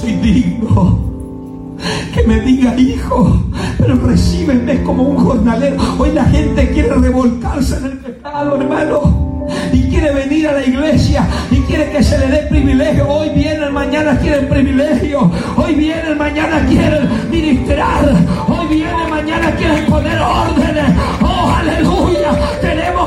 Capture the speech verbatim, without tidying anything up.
soy digno que me diga hijo, pero recíbeme como un jornalero. Hoy la gente quiere revolcarse en el pecado, hermano, y quiere venir a la iglesia y quiere que se le dé privilegio. Hoy vienen, mañana quieren privilegio. Hoy vienen, mañana quieren ministrar. Hoy vienen,